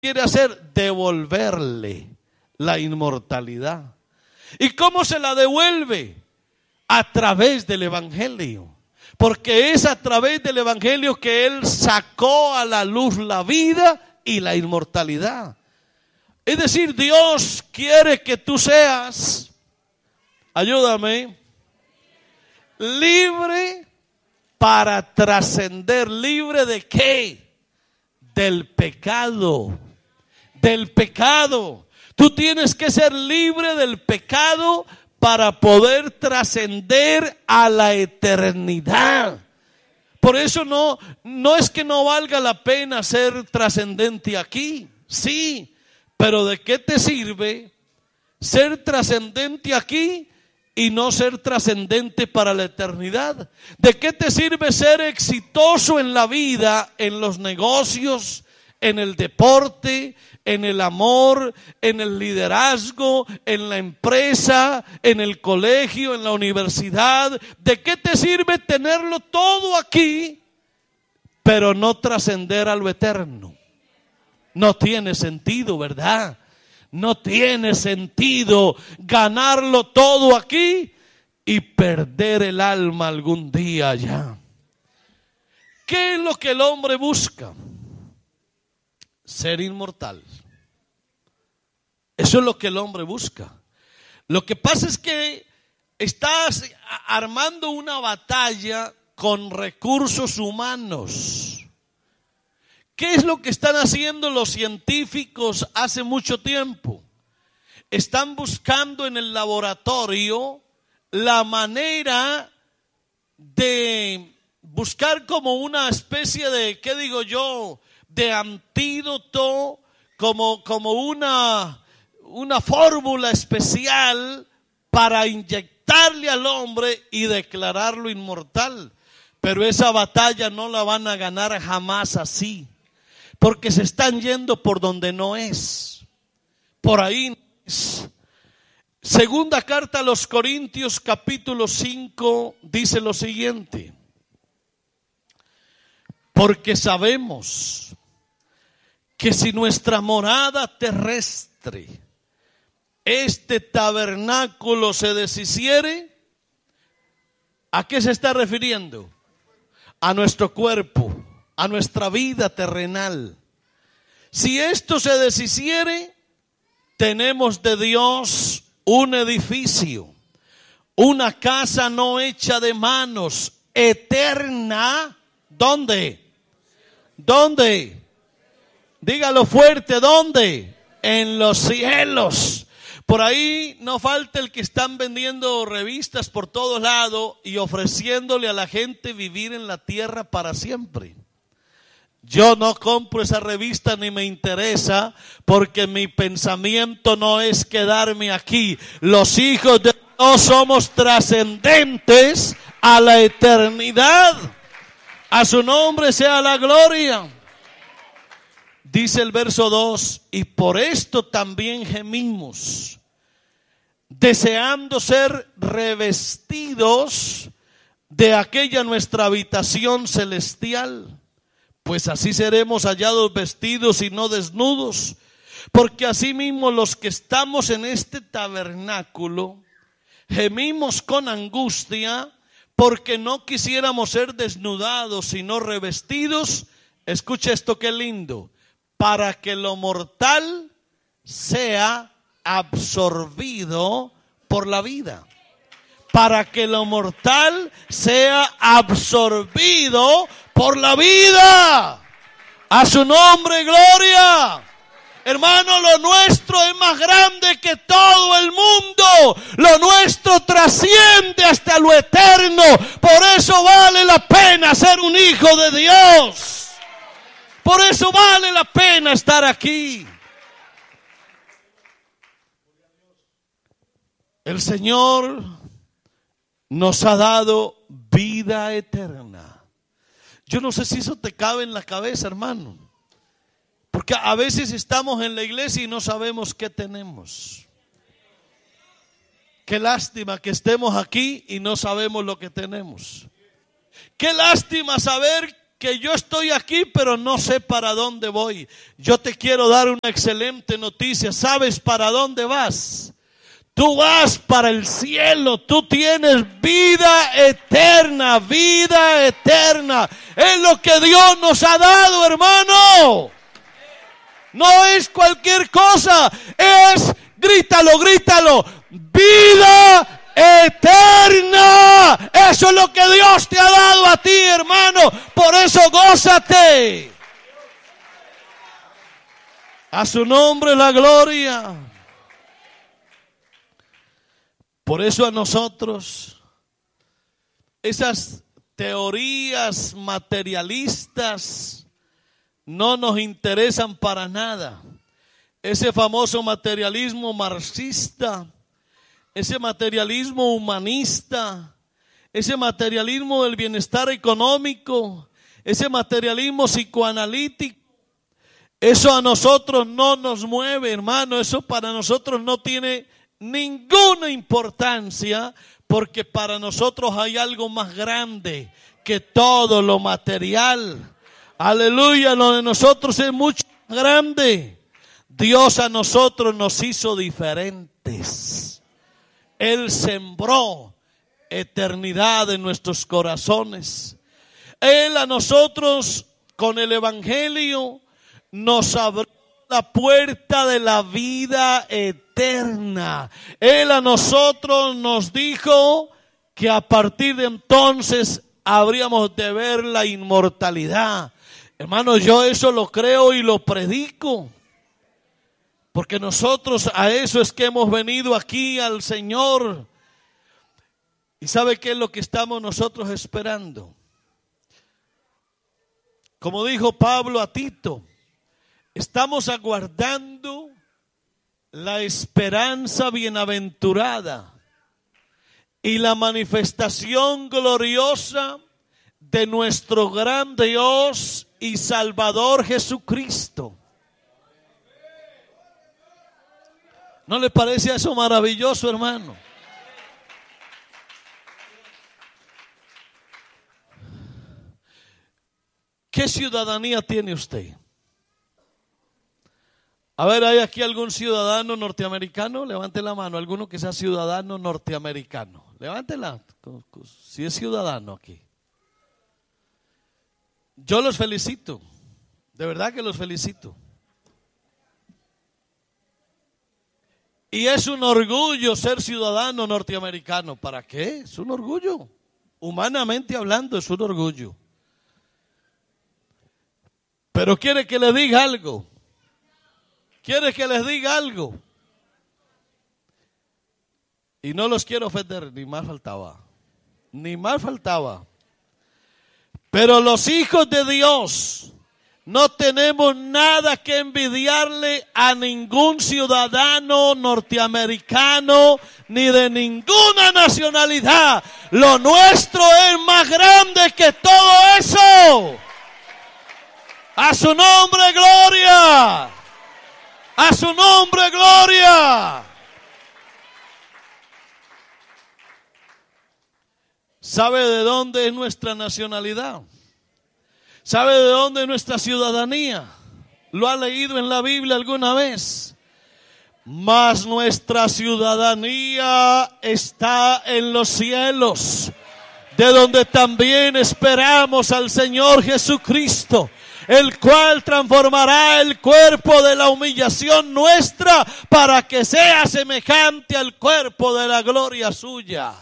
quiere hacer? Devolverle la inmortalidad. ¿Y cómo se la devuelve? A través del Evangelio. Porque es a través del Evangelio que Él sacó a la luz la vida y la inmortalidad. Es decir, Dios quiere que tú seas, ayúdame, libre para trascender. ¿Libre de qué? Del pecado. Del pecado. Tú tienes que ser libre del pecado para poder trascender a la eternidad. Por eso no es que no valga la pena ser trascendente aquí. Sí, pero ¿de qué te sirve ser trascendente aquí y no ser trascendente para la eternidad? ¿De qué te sirve ser exitoso en la vida, en los negocios, en el deporte, en el amor, en el liderazgo, en la empresa, en el colegio, en la universidad? ¿De qué te sirve tenerlo todo aquí, pero no trascender a lo eterno? No tiene sentido, ¿verdad? No tiene sentido ganarlo todo aquí y perder el alma algún día allá. ¿Qué es lo que el hombre busca? Ser inmortal. Eso es lo que el hombre busca. Lo que pasa es que estás armando una batalla con recursos humanos. ¿Qué es lo que están haciendo los científicos hace mucho tiempo? Están buscando en el laboratorio la manera de buscar como una especie de, ¿qué digo yo?, de antídoto, como una fórmula especial para inyectarle al hombre y declararlo inmortal. Pero esa batalla no la van a ganar jamás así, porque se están yendo por donde no es. Por ahí no es. Segunda carta a los Corintios, capítulo 5, dice lo siguiente: porque sabemos que si nuestra morada terrestre, este tabernáculo, se deshiciere, ¿a qué se está refiriendo? A nuestro cuerpo, a nuestra vida terrenal. Si esto se deshiciere, tenemos de Dios un edificio, una casa no hecha de manos, eterna. ¿Dónde? ¿Dónde? Dígalo fuerte, ¿dónde? En los cielos. Por ahí no falta el que están vendiendo revistas por todos lados y ofreciéndole a la gente vivir en la tierra para siempre. Yo no compro esa revista ni me interesa, porque mi pensamiento no es quedarme aquí. Los hijos de Dios somos trascendentes a la eternidad. A su nombre sea la gloria. Dice el verso 2: y por esto también gemimos, deseando ser revestidos de aquella nuestra habitación celestial, pues así seremos hallados vestidos y no desnudos. Porque asimismo los que estamos en este tabernáculo gemimos con angustia, porque no quisiéramos ser desnudados, sino revestidos. Escucha esto, qué lindo: para que lo mortal sea absorbido por la vida. Para que lo mortal sea absorbido por la vida. A su nombre, gloria. Hermano, lo nuestro es más grande que todo el mundo. Lo nuestro trasciende hasta lo eterno. Por eso vale la pena ser un hijo de Dios. Por eso vale la pena estar aquí. El Señor nos ha dado vida eterna. Yo no sé si eso te cabe en la cabeza, hermano. Porque a veces estamos en la iglesia y no sabemos qué tenemos. Qué lástima que estemos aquí y no sabemos lo que tenemos. Qué lástima saber que yo estoy aquí, pero no sé para dónde voy. Yo te quiero dar una excelente noticia. ¿Sabes para dónde vas? Tú vas para el cielo. Tú tienes vida eterna, vida eterna. Es lo que Dios nos ha dado, hermano. No es cualquier cosa. Es, grítalo, grítalo, vida eterna. Eso es lo que Dios te ha dado a ti, hermano. Por eso gózate. A su nombre la gloria. Por eso a nosotros esas teorías materialistas no nos interesan para nada. Ese famoso materialismo marxista, ese materialismo humanista, ese materialismo del bienestar económico, ese materialismo psicoanalítico, eso a nosotros no nos mueve, hermano. Eso para nosotros no tiene ninguna importancia, porque para nosotros hay algo más grande que todo lo material. Aleluya, lo de nosotros es mucho más grande. Dios a nosotros nos hizo diferentes. Él sembró eternidad en nuestros corazones. Él a nosotros con el evangelio nos abrió la puerta de la vida eterna. Él a nosotros nos dijo que a partir de entonces habríamos de ver la inmortalidad. Hermano, yo eso lo creo y lo predico. Porque nosotros a eso es que hemos venido aquí al Señor. ¿Y sabe qué es lo que estamos nosotros esperando? Como dijo Pablo a Tito, estamos aguardando la esperanza bienaventurada y la manifestación gloriosa de nuestro gran Dios y Salvador Jesucristo. ¿No le parece eso maravilloso, hermano? ¿Qué ciudadanía tiene usted? A ver, ¿hay aquí algún ciudadano norteamericano? Levante la mano, alguno que sea ciudadano norteamericano. Levántela, si es ciudadano aquí. Yo los felicito, de verdad que los felicito. Y es un orgullo ser ciudadano norteamericano. ¿Para qué? Es un orgullo. Humanamente hablando, es un orgullo. Pero quiere que le diga algo. Quiere que les diga algo. Y no los quiero ofender, ni más faltaba. Ni más faltaba. Pero los hijos de Dios no tenemos nada que envidiarle a ningún ciudadano norteamericano ni de ninguna nacionalidad. Lo nuestro es más grande que todo eso. A su nombre, gloria. A su nombre, gloria. ¿Sabe de dónde es nuestra nacionalidad? ¿Sabe de dónde es nuestra ciudadanía? ¿Lo ha leído en la Biblia alguna vez? Mas nuestra ciudadanía está en los cielos, de donde también esperamos al Señor Jesucristo, el cual transformará el cuerpo de la humillación nuestra para que sea semejante al cuerpo de la gloria suya.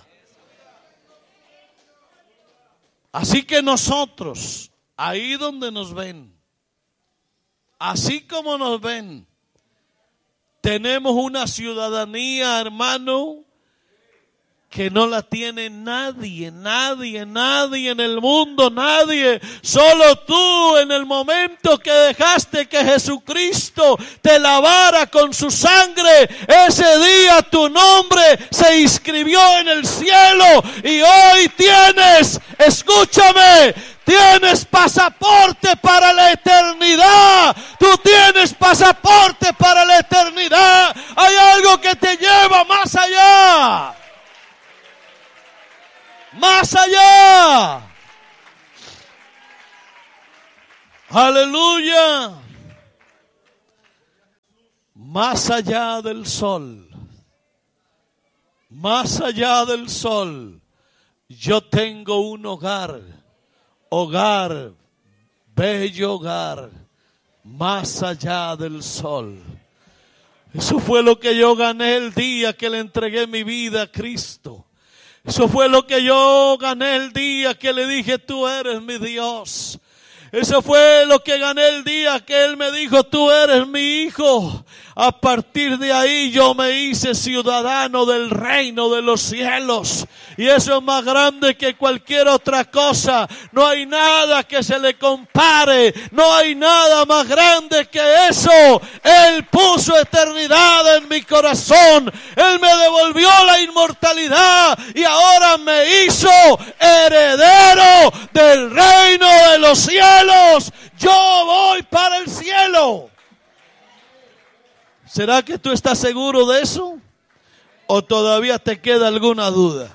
Así que nosotros, ahí donde nos ven, así como nos ven, tenemos una ciudadanía, hermano, que no la tiene nadie, nadie, nadie en el mundo, nadie. Solo tú, en el momento que dejaste que Jesucristo te lavara con su sangre, ese día tu nombre se inscribió en el cielo y hoy tienes, escúchame, tienes pasaporte para la eternidad. Tú tienes pasaporte para la eternidad. Hay algo que te lleva más allá. Más allá. Aleluya. Más allá del sol, más allá del sol, yo tengo un hogar, bello hogar, más allá del sol. Eso fue lo que yo gané el día que le entregué mi vida a Cristo. Eso fue lo que yo gané el día que le dije, tú eres mi Dios. Eso fue lo que gané el día que Él me dijo, tú eres mi hijo. A partir de ahí yo me hice ciudadano del reino de los cielos. Y eso es más grande que cualquier otra cosa. No hay nada que se le compare. No hay nada más grande que eso. Él puso eternidad en mi corazón. Él me devolvió la inmortalidad. Y ahora me hizo heredero del reino de los cielos. Yo voy para el cielo. ¿Será que tú estás seguro de eso? ¿O todavía te queda alguna duda?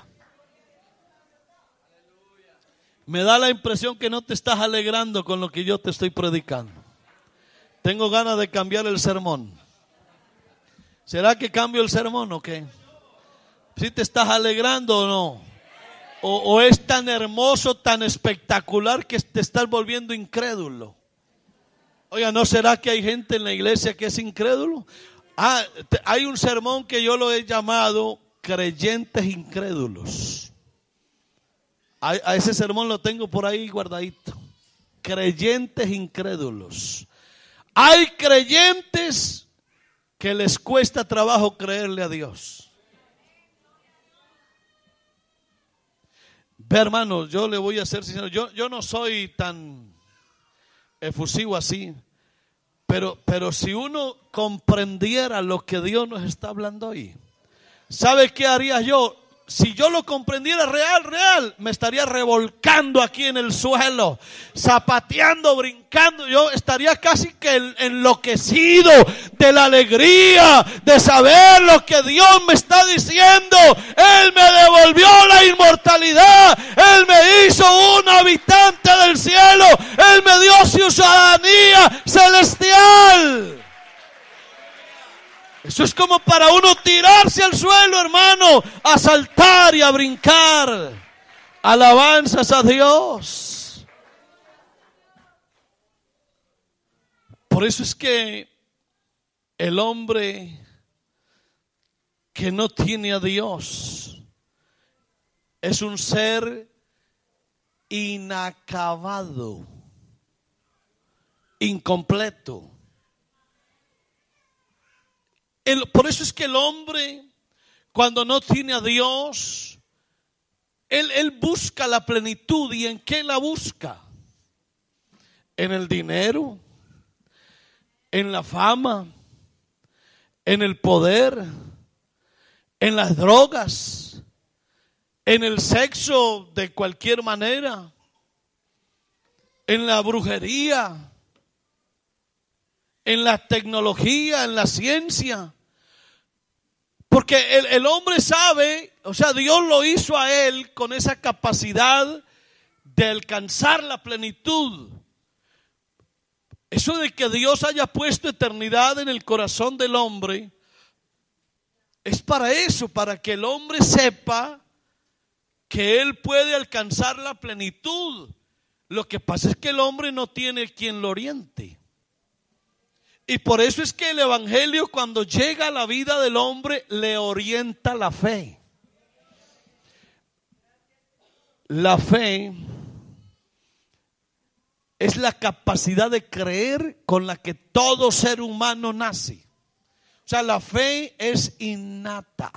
Me da la impresión que no te estás alegrando con lo que yo te estoy predicando. Tengo ganas de cambiar el sermón. ¿Será que cambio el sermón o qué? ¿Sí te estás alegrando o no? ¿O es tan hermoso, tan espectacular que te estás volviendo incrédulo? Oiga, ¿no será que hay gente en la iglesia que es incrédulo? Hay un sermón que yo lo he llamado creyentes incrédulos. A ese sermón lo tengo por ahí guardadito. Creyentes incrédulos. Hay creyentes que les cuesta trabajo creerle a Dios. Ve, hermano, yo le voy a ser sincero. Yo no soy tan efusivo así, pero si uno comprendiera lo que Dios nos está hablando hoy, ¿sabe qué haría yo? Si yo lo comprendiera real, me estaría revolcando aquí en el suelo, zapateando, brincando. Yo estaría casi que enloquecido de la alegría de saber lo que Dios me está diciendo. Él me devolvió la inmortalidad. Él me hizo un habitante del cielo. Él me dio ciudadanía celestial. Eso es como para uno tirarse al suelo, hermano, a saltar y a brincar. Alabanzas a Dios. Por eso es que el hombre que no tiene a Dios es un ser inacabado, incompleto. Por eso es que el hombre, cuando no tiene a Dios, él busca la plenitud. ¿Y en qué la busca? En el dinero, en la fama, en el poder, en las drogas, en el sexo de cualquier manera, en la brujería, en la tecnología, en la ciencia. Porque el hombre sabe, o sea, Dios lo hizo a él con esa capacidad de alcanzar la plenitud. Eso de que Dios haya puesto eternidad en el corazón del hombre, es para eso, para que el hombre sepa que él puede alcanzar la plenitud. Lo que pasa es que el hombre no tiene quien lo oriente. Y por eso es que el evangelio, cuando llega a la vida del hombre, le orienta la fe. La fe es la capacidad de creer con la que todo ser humano nace. O sea, la fe es innata.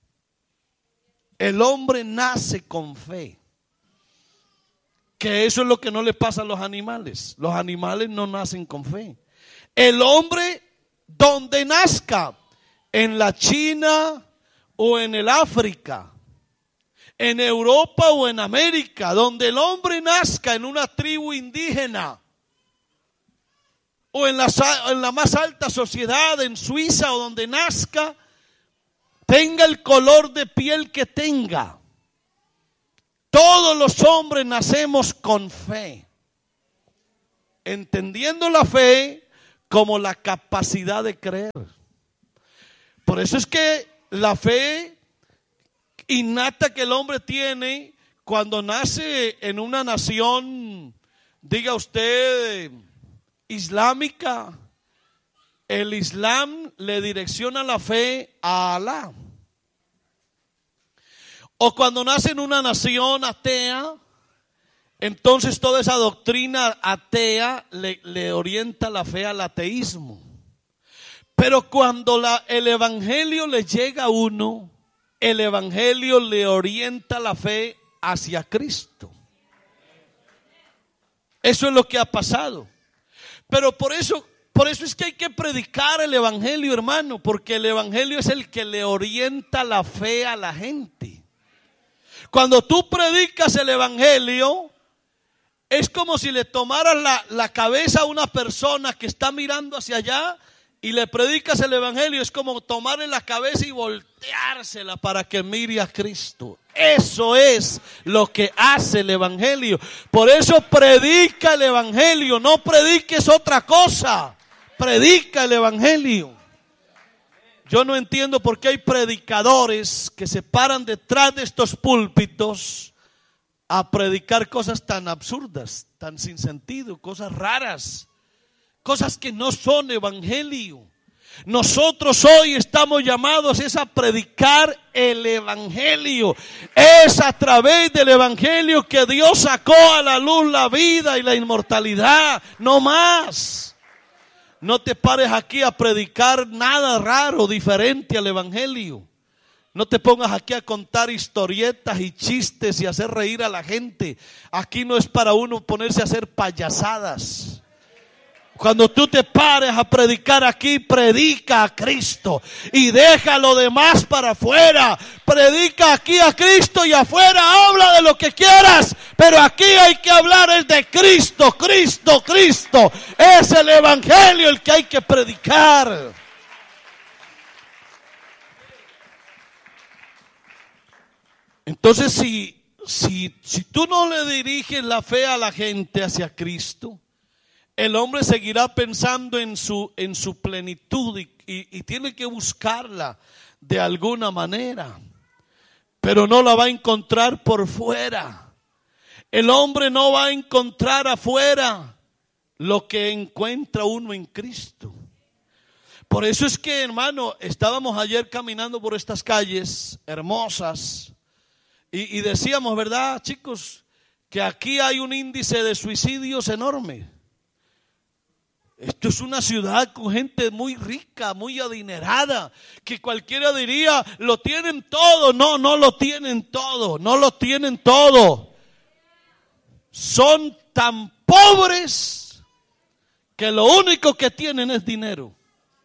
El hombre nace con fe. Que eso es lo que no le pasa a los animales. Los animales no nacen con fe. El hombre, donde nazca, en la China o en el África, en Europa o en América, donde el hombre nazca en una tribu indígena o en la más alta sociedad, en Suiza o donde nazca, tenga el color de piel que tenga, todos los hombres nacemos con fe. entendiendo la fe como la capacidad de creer. Por eso es que la fe innata que el hombre tiene cuando nace en una nación, diga usted, islámica, el Islam le direcciona la fe a Alá. O cuando nace en una nación atea, entonces toda esa doctrina atea le orienta la fe al ateísmo. Pero cuando el evangelio le llega a uno, el evangelio le orienta la fe hacia Cristo. Eso es lo que ha pasado. Pero por eso es que hay que predicar el evangelio, hermano, porque el evangelio es el que le orienta la fe a la gente. Cuando tú predicas el evangelio, es como si le tomaras la cabeza a una persona que está mirando hacia allá y le predicas el evangelio. Es como tomarle la cabeza y volteársela para que mire a Cristo. Eso es lo que hace el evangelio. Por eso predica el evangelio, no prediques otra cosa. Predica el evangelio. Yo no entiendo por qué hay predicadores que se paran detrás de estos púlpitos a predicar cosas tan absurdas, tan sin sentido, cosas raras, cosas que no son evangelio. Nosotros hoy estamos llamados a predicar el evangelio. Es a través del evangelio que Dios sacó a la luz la vida y la inmortalidad, no más. No te pares aquí a predicar nada raro, diferente al evangelio. No te pongas aquí a contar historietas y chistes y hacer reír a la gente. Aquí no es para uno ponerse a hacer payasadas. Cuando tú te pares a predicar aquí, predica a Cristo y deja lo demás para afuera. Predica aquí a Cristo y afuera habla de lo que quieras, pero aquí hay que hablar es de Cristo, Cristo, Cristo. Es el evangelio el que hay que predicar. Entonces, si tú no le diriges la fe a la gente hacia Cristo, el hombre seguirá pensando en su plenitud y tiene que buscarla de alguna manera, pero no la va a encontrar por fuera. El hombre no va a encontrar afuera lo que encuentra uno en Cristo. Por eso es que, hermano, estábamos ayer caminando por estas calles hermosas y decíamos, ¿verdad, chicos? Que aquí hay un índice de suicidios enorme. Esto es una ciudad con gente muy rica, muy adinerada, que cualquiera diría, lo tienen todo. No, no lo tienen todo, no lo tienen todo. Son tan pobres que lo único que tienen es dinero.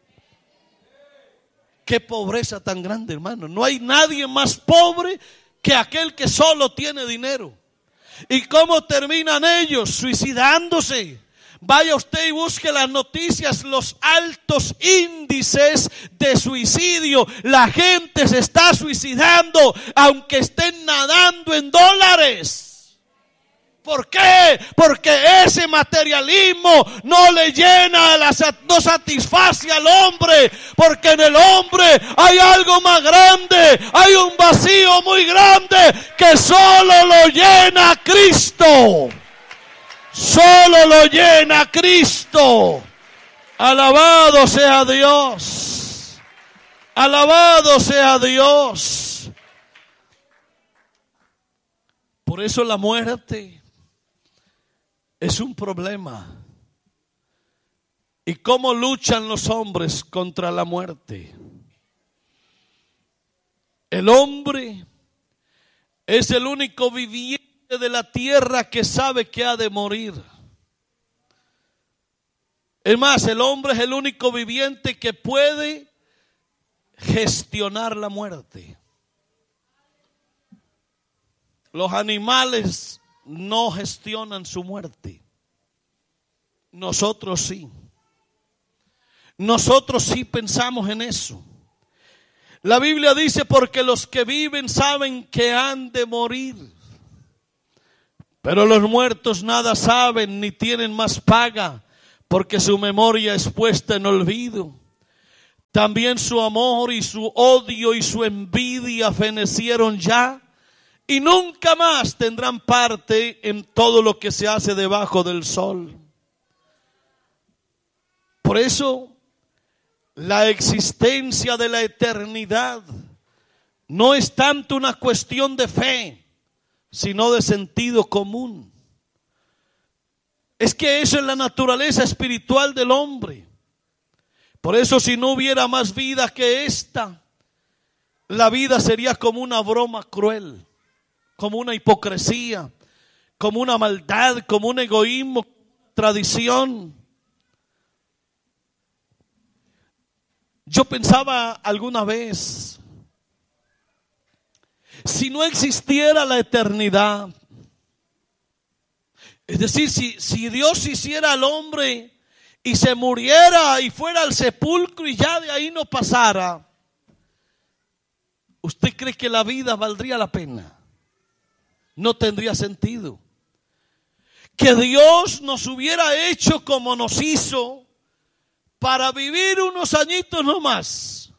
Qué pobreza tan grande, hermano. No hay nadie más pobre que aquel que solo tiene dinero. ¿Y cómo terminan ellos? Suicidándose. Vaya usted y busque las noticias, los altos índices de suicidio. La gente se está suicidando aunque estén nadando en dólares. ¿Por qué? Porque ese materialismo no le llena, no satisface al hombre. Porque en el hombre hay algo más grande, hay un vacío muy grande que solo lo llena Cristo. Solo lo llena Cristo. Alabado sea Dios. Alabado sea Dios. Por eso la muerte es un problema. ¿Y cómo luchan los hombres contra la muerte? El hombre es el único viviente de la tierra que sabe que ha de morir. Es más, el hombre es el único viviente que puede gestionar la muerte. Los animales no gestionan su muerte. Nosotros sí. Nosotros sí pensamos en eso. La Biblia dice, porque los que viven saben que han de morir. Pero los muertos nada saben ni tienen más paga, porque su memoria es puesta en olvido. También su amor y su odio y su envidia fenecieron ya, y nunca más tendrán parte en todo lo que se hace debajo del sol. Por eso, la existencia de la eternidad no es tanto una cuestión de fe, sino de sentido común. Es que eso es la naturaleza espiritual del hombre. Por eso, si no hubiera más vida que esta, la vida sería como una broma cruel, como una hipocresía, como una maldad, como un egoísmo, tradición. Yo pensaba alguna vez, si no existiera la eternidad, es decir, si Dios hiciera al hombre y se muriera y fuera al sepulcro y ya de ahí no pasara, ¿usted cree que la vida valdría la pena? No tendría sentido. Que Dios nos hubiera hecho como nos hizo para vivir unos añitos no más.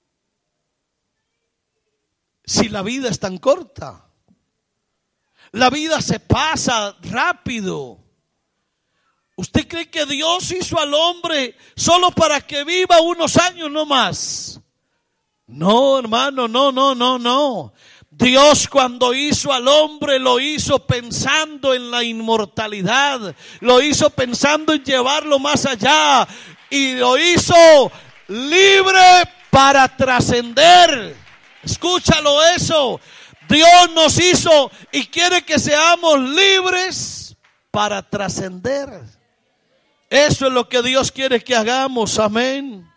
Si la vida es tan corta, la vida se pasa rápido. ¿Usted cree que Dios hizo al hombre solo para que viva unos años no más? No, hermano, no. Dios, cuando hizo al hombre, lo hizo pensando en la inmortalidad, lo hizo pensando en llevarlo más allá y lo hizo libre para trascender. Escúchalo eso. Dios nos hizo y quiere que seamos libres para trascender. Eso es lo que Dios quiere que hagamos. Amén.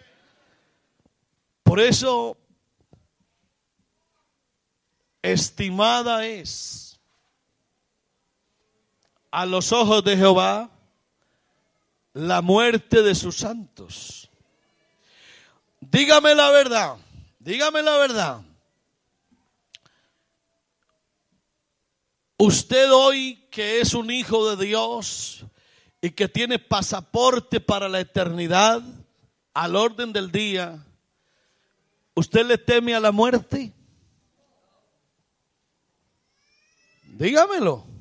Por eso, estimada es a los ojos de Jehová la muerte de sus santos. Dígame la verdad, dígame la verdad. Usted hoy que es un hijo de Dios y que tiene pasaporte para la eternidad, al orden del día, ¿usted le teme a la muerte? Dígamelo.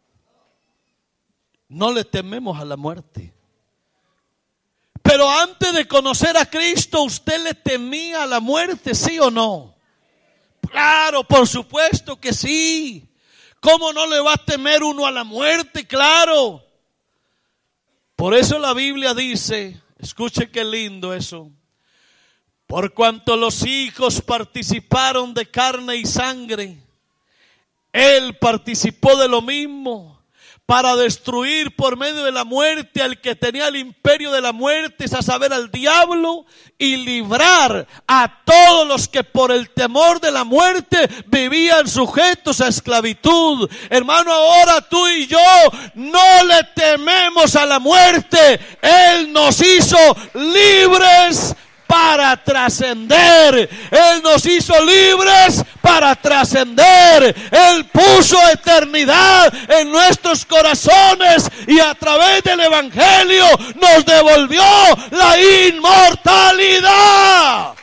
No le tememos a la muerte. Pero antes de conocer a Cristo, ¿usted le temía a la muerte, sí o no? Claro, por supuesto que sí. ¿Cómo no le va a temer uno a la muerte? Claro. Por eso la Biblia dice, escuche qué lindo eso. Por cuanto los hijos participaron de carne y sangre, Él participó de lo mismo para destruir por medio de la muerte al que tenía el imperio de la muerte, es a saber, al diablo, y librar a todos los que por el temor de la muerte vivían sujetos a esclavitud. Hermano, ahora tú y yo no le tememos a la muerte. Él nos hizo libres para trascender. Él nos hizo libres para trascender. Él puso eternidad en nuestros corazones y a través del Evangelio nos devolvió la inmortalidad.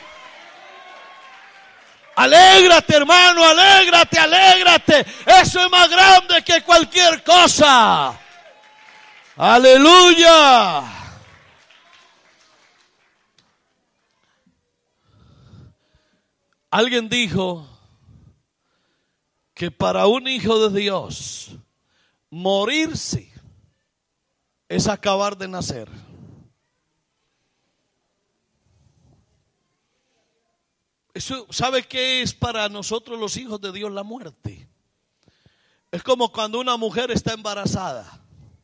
Alégrate, hermano, alégrate. Eso es más grande que cualquier cosa. Aleluya. Alguien dijo que para un hijo de Dios morirse es acabar de nacer. Eso, ¿sabe qué es para nosotros los hijos de Dios la muerte? Es como cuando una mujer está embarazada.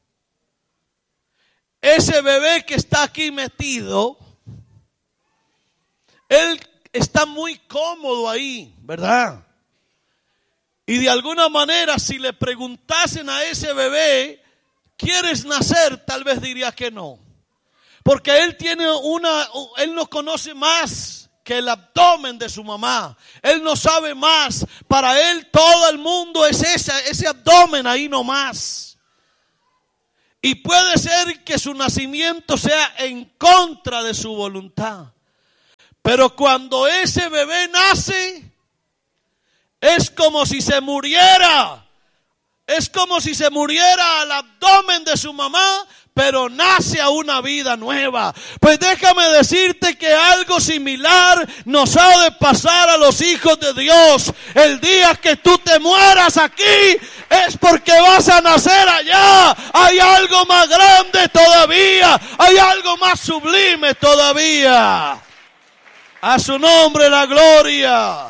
Ese bebé que está aquí metido, él está muy cómodo ahí, ¿verdad? Y de alguna manera, si le preguntasen a ese bebé, ¿quieres nacer? Tal vez diría que no. Porque él no conoce más que el abdomen de su mamá. Él no sabe más. Para él todo el mundo es ese abdomen ahí nomás. Y puede ser que su nacimiento sea en contra de su voluntad. Pero cuando ese bebé nace, es como si se muriera. Es como si se muriera al abdomen de su mamá, pero nace a una vida nueva. Pues déjame decirte que algo similar nos ha de pasar a los hijos de Dios. El día que tú te mueras aquí es porque vas a nacer allá. Hay algo más grande todavía. Hay algo más sublime todavía. A su nombre la gloria.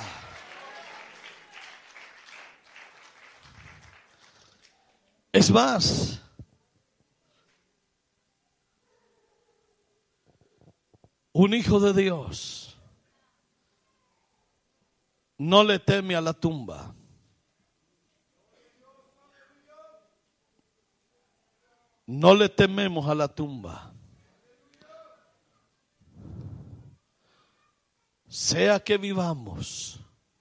Es más, un hijo de Dios no le teme a la tumba. No le tememos a la tumba. Sea que vivamos,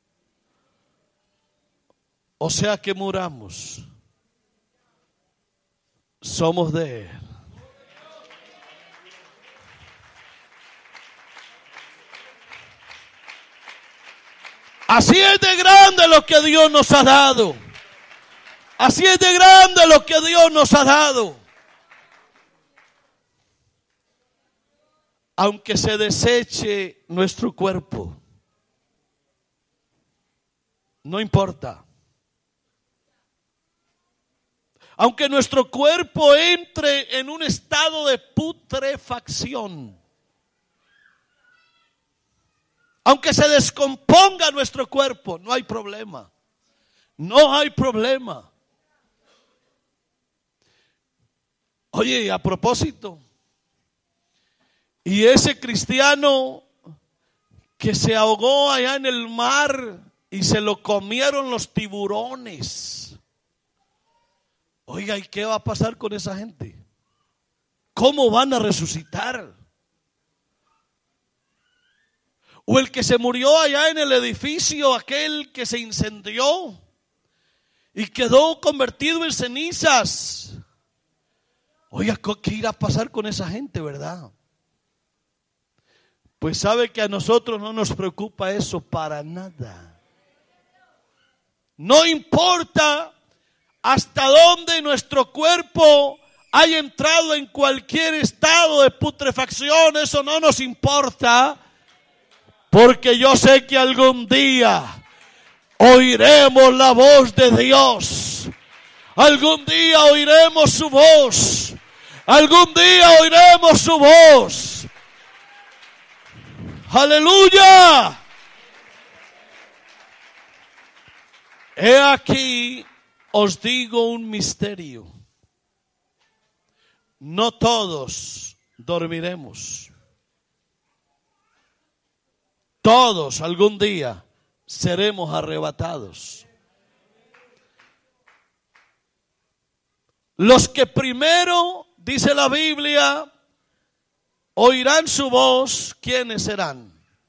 o sea que muramos, somos de Él. Así es de grande lo que Dios nos ha dado. Así es de grande lo que Dios nos ha dado. Aunque se deseche nuestro cuerpo, no importa. Aunque nuestro cuerpo entre en un estado de putrefacción, aunque se descomponga nuestro cuerpo, no hay problema. No hay problema. Oye, a propósito, y ese cristiano que se ahogó allá en el mar y se lo comieron los tiburones. Oiga, ¿y qué va a pasar con esa gente? ¿Cómo van a resucitar? O el que se murió allá en el edificio, aquel que se incendió y quedó convertido en cenizas. Oiga, ¿qué irá a pasar con esa gente, verdad? Pues sabe que a nosotros no nos preocupa eso para nada. No importa hasta dónde nuestro cuerpo haya entrado en cualquier estado de putrefacción, eso no nos importa, porque yo sé que algún día oiremos la voz de Dios. Algún día oiremos su voz. Algún día oiremos su voz. ¡Aleluya! He aquí, os digo un misterio. No todos dormiremos. Todos algún día seremos arrebatados. Los que primero, dice la Biblia, oirán su voz, ¿quiénes serán?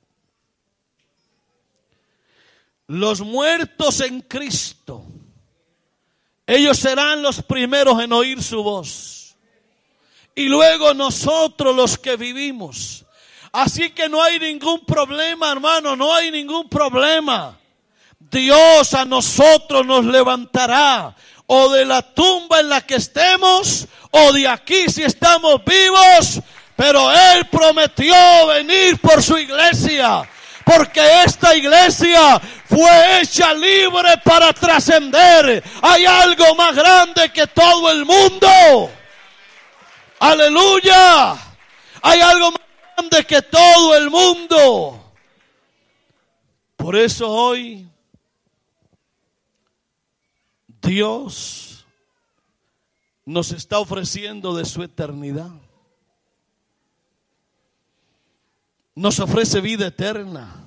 Los muertos en Cristo. Ellos serán los primeros en oír su voz. Y luego nosotros los que vivimos. Así que no hay ningún problema, hermano, no hay ningún problema. Dios a nosotros nos levantará, o de la tumba en la que estemos, o de aquí si estamos vivos. Pero Él prometió venir por su iglesia, porque esta iglesia fue hecha libre para trascender. Hay algo más grande que todo el mundo. Aleluya. Hay algo más grande que todo el mundo. Por eso hoy Dios nos está ofreciendo de su eternidad. Nos ofrece vida eterna.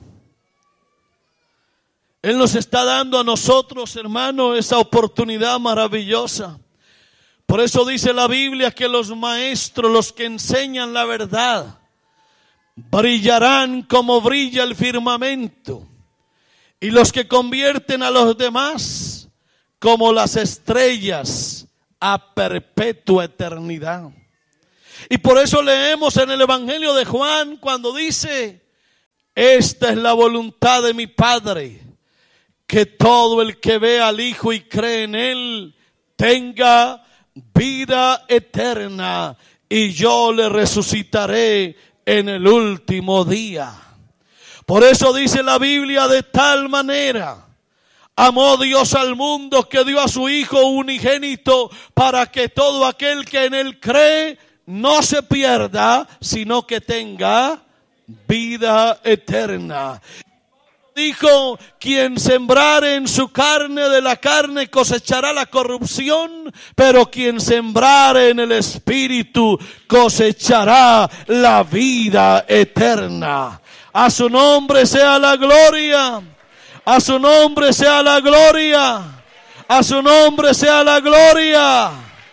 Él nos está dando a nosotros, hermano, esa oportunidad maravillosa. Por eso dice la Biblia que los maestros, los que enseñan la verdad, brillarán como brilla el firmamento, y los que convierten a los demás como las estrellas a perpetua eternidad. Y por eso leemos en el Evangelio de Juan cuando dice: esta es la voluntad de mi Padre, que todo el que ve al Hijo y cree en Él tenga vida eterna, y yo le resucitaré en el último día. Por eso dice la Biblia: de tal manera amó Dios al mundo que dio a su Hijo unigénito, para que todo aquel que en Él cree no se pierda, sino que tenga vida eterna. Dijo: quien sembrare en su carne, de la carne cosechará la corrupción, pero quien sembrare en el Espíritu cosechará la vida eterna. A su nombre sea la gloria, a su nombre sea la gloria, a su nombre sea la gloria.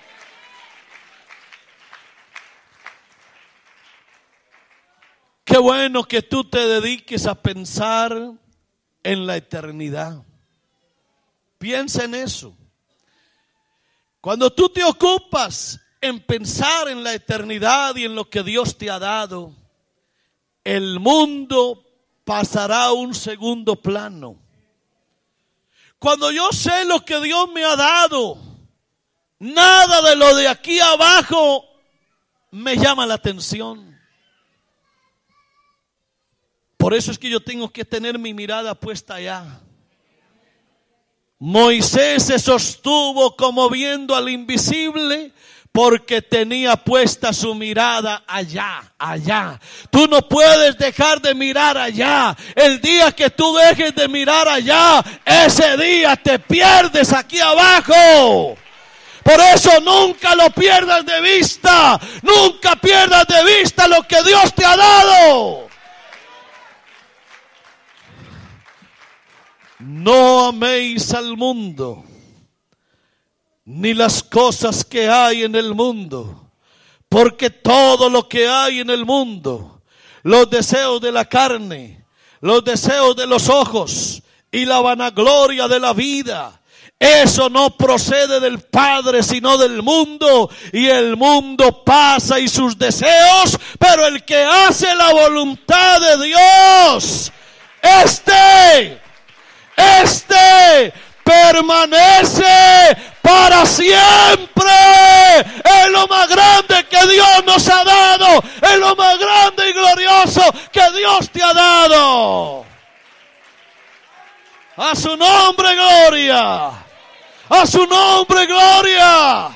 Qué bueno que tú te dediques a pensar en la eternidad. Piensa en eso. Cuando tú te ocupas en pensar en la eternidad y en lo que Dios te ha dado, el mundo pasará a un segundo plano. Cuando yo sé lo que Dios me ha dado, nada de lo de aquí abajo me llama la atención. Por eso es que yo tengo que tener mi mirada puesta allá. Moisés se sostuvo como viendo al invisible, porque tenía puesta su mirada allá, allá. Tú no puedes dejar de mirar allá. El día que tú dejes de mirar allá, ese día te pierdes aquí abajo. Por eso nunca lo pierdas de vista. Nunca pierdas de vista lo que Dios te ha dado. No améis al mundo, ni las cosas que hay en el mundo, porque todo lo que hay en el mundo, los deseos de la carne, los deseos de los ojos y la vanagloria de la vida, eso no procede del Padre, sino del mundo. Y el mundo pasa y sus deseos, pero el que hace la voluntad de Dios, este permanece para siempre. Es lo más grande que Dios nos ha dado. Es lo más grande y glorioso que Dios te ha dado. A su nombre gloria. A su nombre gloria.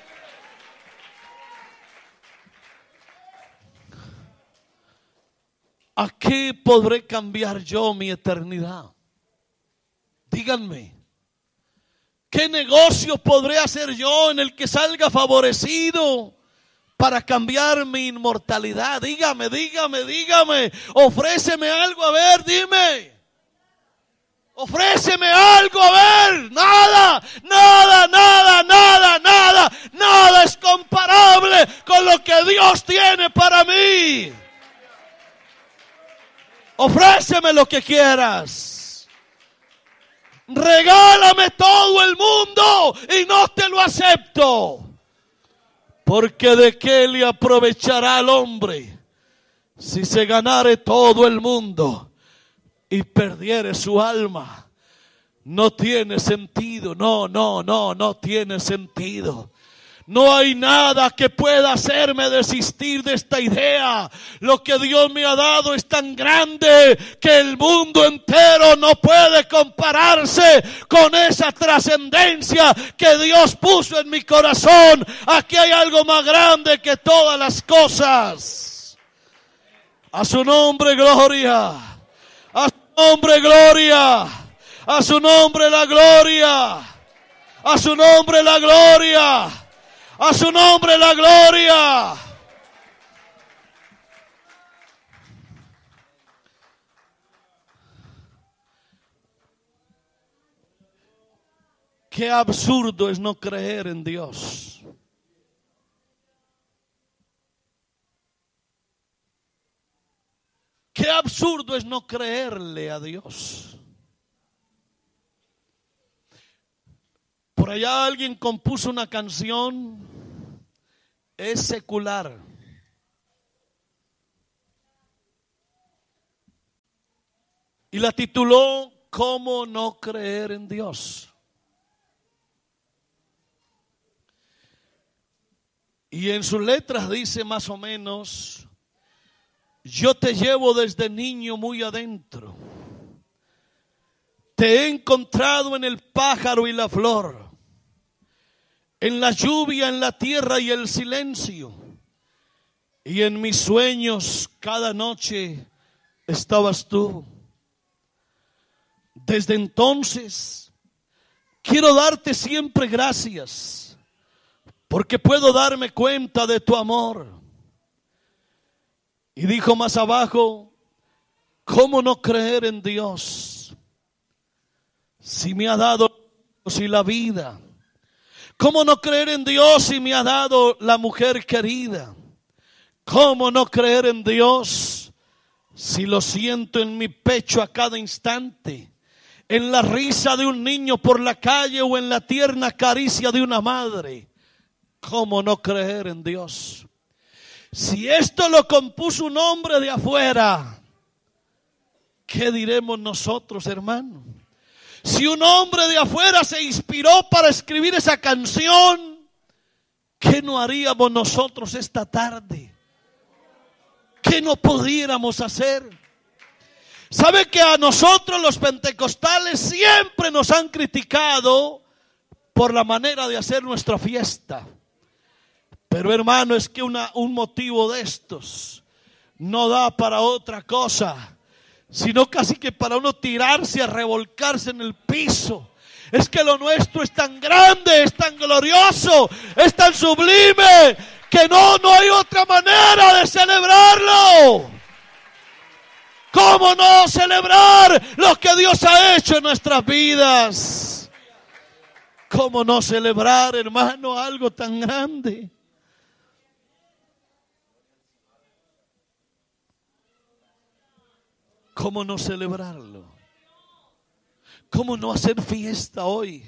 ¿A qué podré cambiar yo mi eternidad? Díganme, ¿qué negocio podré hacer yo en el que salga favorecido para cambiar mi inmortalidad? Dígame. Ofréceme algo, a ver, dime. Ofréceme algo, a ver. Nada es comparable con lo que Dios tiene para mí. Ofréceme lo que quieras. Regálame todo el mundo y no te lo acepto. Porque de qué le aprovechará al hombre si se ganare todo el mundo y perdiere su alma. No tiene sentido, no tiene sentido. No hay nada que pueda hacerme desistir de esta idea. Lo que Dios me ha dado es tan grande que el mundo entero no puede compararse con esa trascendencia que Dios puso en mi corazón. Aquí hay algo más grande que todas las cosas. A su nombre gloria. A su nombre gloria. A su nombre la gloria. A su nombre la gloria. A su nombre la gloria. Qué absurdo es no creer en Dios. absurdo es no creerle a Dios. Por allá alguien compuso una canción, es secular. Y la tituló ¿Cómo no creer en Dios? Y en sus letras dice más o menos: yo te llevo desde niño muy adentro. Te he encontrado en el pájaro y la flor, en la lluvia, en la tierra y el silencio. Y en mis sueños cada noche estabas tú. Desde entonces quiero darte siempre gracias, porque puedo darme cuenta de tu amor. Y dijo más abajo: ¿cómo no creer en Dios? Si me ha dado la vida. ¿Cómo no creer en Dios si me ha dado la mujer querida? ¿Cómo no creer en Dios si lo siento en mi pecho a cada instante? En la risa de un niño por la calle o en la tierna caricia de una madre. ¿Cómo no creer en Dios? Si esto lo compuso un hombre de afuera, ¿qué diremos nosotros, hermano? Si un hombre de afuera se inspiró para escribir esa canción, ¿qué no haríamos nosotros esta tarde? ¿Qué no pudiéramos hacer? ¿Sabe que a nosotros los pentecostales siempre nos han criticado por la manera de hacer nuestra fiesta? Pero hermano, es que un motivo de estos no da para otra cosa, sino casi que para uno tirarse a revolcarse en el piso. Es que lo nuestro es tan grande, es tan glorioso, es tan sublime, que no hay otra manera de celebrarlo. ¿Cómo no celebrar lo que Dios ha hecho en nuestras vidas? ¿Cómo no celebrar, hermano, algo tan grande? ¿Cómo no celebrarlo? ¿Cómo no hacer fiesta hoy?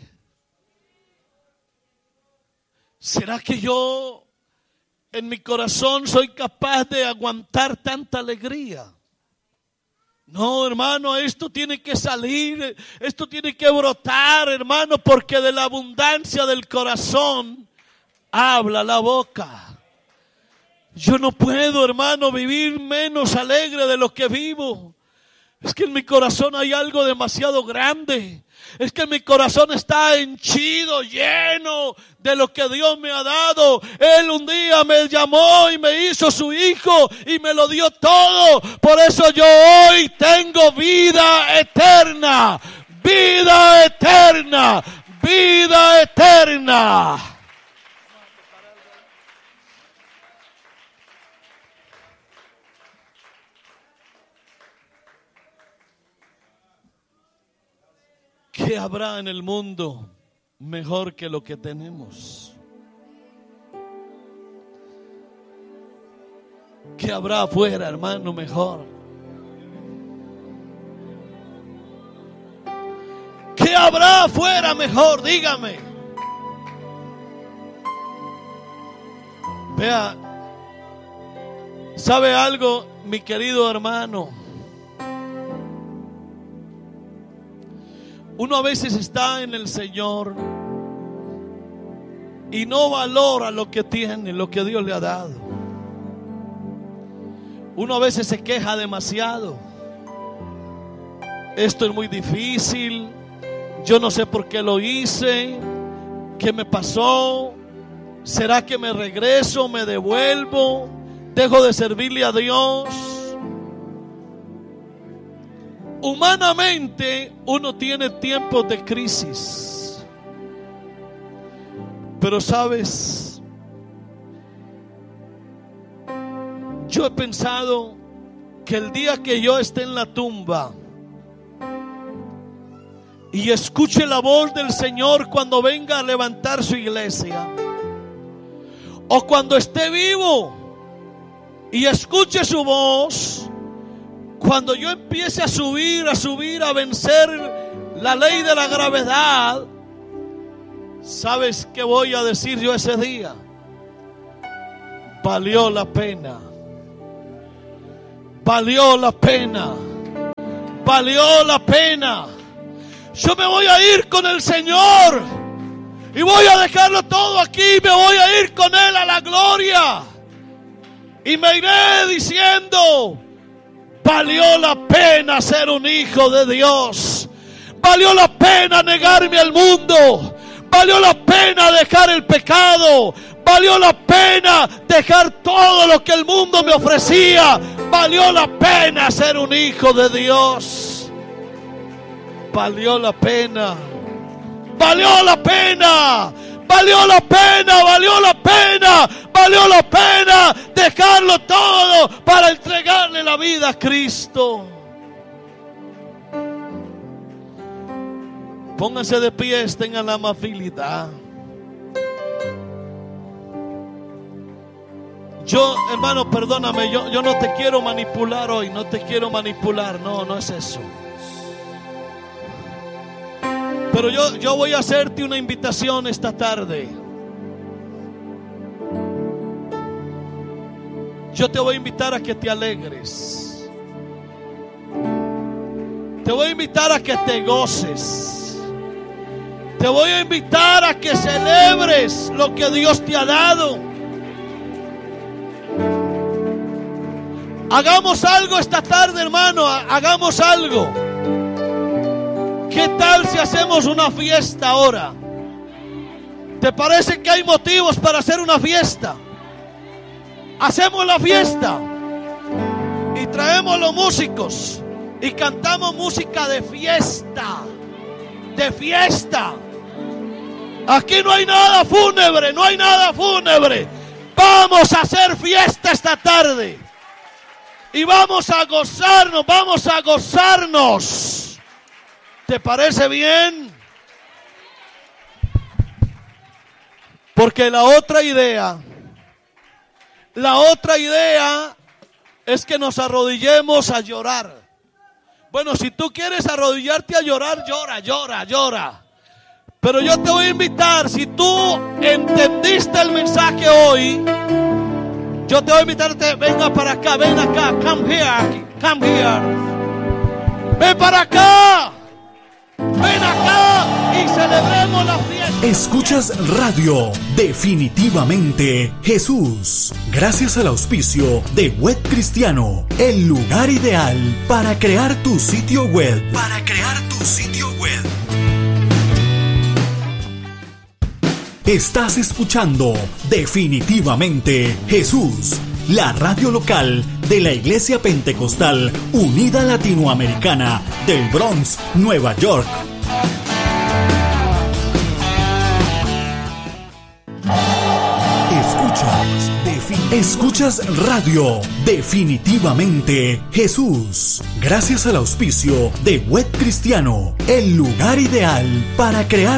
¿Será que yo en mi corazón soy capaz de aguantar tanta alegría? No, hermano, esto tiene que salir, esto tiene que brotar, hermano, porque de la abundancia del corazón habla la boca. Yo no puedo, hermano, vivir menos alegre de lo que vivo. Es que en mi corazón hay algo demasiado grande. Es que mi corazón está henchido, lleno de lo que Dios me ha dado. Él un día me llamó y me hizo su hijo y me lo dio todo. Por eso yo hoy tengo vida eterna, vida eterna, vida eterna. ¿Qué habrá en el mundo mejor que lo que tenemos? ¿Qué habrá afuera, hermano, mejor? ¿Qué habrá afuera mejor? Dígame. Vea, ¿sabe algo, mi querido hermano? Uno a veces está en el Señor y no valora lo que tiene, lo que Dios le ha dado. Uno a veces se queja demasiado. Esto es muy difícil. Yo no sé por qué lo hice. ¿Qué me pasó? ¿Será que me regreso, me devuelvo, dejo de servirle a Dios? Humanamente uno tiene tiempos de crisis, pero sabes, yo he pensado que el día que yo esté en la tumba y escuche la voz del Señor cuando venga a levantar su iglesia, o cuando esté vivo y escuche su voz, cuando yo empiece a subir, a vencer la ley de la gravedad, ¿sabes qué voy a decir yo ese día? Valió la pena. Valió la pena. Valió la pena. Yo me voy a ir con el Señor y voy a dejarlo todo aquí. Me voy a ir con Él a la gloria y me iré diciendo: valió la pena ser un hijo de Dios. Valió la pena negarme al mundo. Valió la pena dejar el pecado. Valió la pena dejar todo lo que el mundo me ofrecía. Valió la pena ser un hijo de Dios. Valió la pena. Valió la pena. Valió la pena. Valió la pena. Valió la pena dejarlo todo para entregarle la vida a Cristo. Pónganse de pie, tengan la amabilidad. Yo, hermano, perdóname, yo no te quiero manipular hoy, no te quiero manipular, no es eso. Pero yo voy a hacerte una invitación esta tarde. Yo te voy a invitar a que te alegres. Te voy a invitar a que te goces. Te voy a invitar a que celebres lo que Dios te ha dado. Hagamos algo esta tarde, hermano. Hagamos algo. ¿Qué tal si hacemos una fiesta ahora? ¿Te parece que hay motivos para hacer una fiesta? Hacemos la fiesta y traemos los músicos y cantamos música de fiesta. De fiesta. Aquí no hay nada fúnebre, no hay nada fúnebre. Vamos a hacer fiesta esta tarde. Y vamos a gozarnos, vamos a gozarnos. ¿Te parece bien? Porque la otra idea es que nos arrodillemos a llorar. Bueno, si tú quieres arrodillarte a llorar, llora. Pero yo te voy a invitar, si tú entendiste el mensaje hoy, yo te voy a invitarte, venga para acá, ven acá, come here. Ven para acá, ven acá y celebremos la fiesta. Escuchas Radio Definitivamente Jesús, gracias al auspicio de Web Cristiano, el lugar ideal para crear tu sitio web. Estás escuchando Definitivamente Jesús, la radio local de la Iglesia Pentecostal Unida Latinoamericana del Bronx, Nueva York. Escuchas Radio Definitivamente Jesús, gracias al auspicio de Web Cristiano, el lugar ideal para crear